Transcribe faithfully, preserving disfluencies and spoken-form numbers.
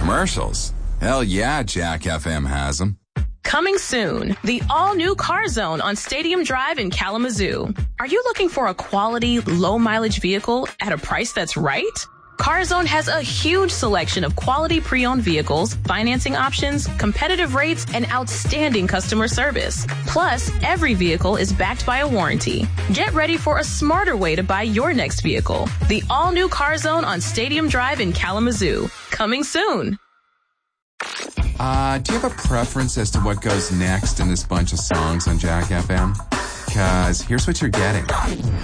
Commercials? Hell yeah, Jack F M has them. Coming soon, the all-new Car Zone on Stadium Drive in Kalamazoo. Are you looking for a quality, low-mileage vehicle at a price that's right? CarZone has a huge selection of quality pre-owned vehicles, financing options, competitive rates, and outstanding customer service. Plus, every vehicle is backed by a warranty. Get ready for a smarter way to buy your next vehicle. The all-new CarZone on Stadium Drive in Kalamazoo. Coming soon. Uh, do you have a preference as to what goes next in this bunch of songs on Jack F M? Because here's what you're getting.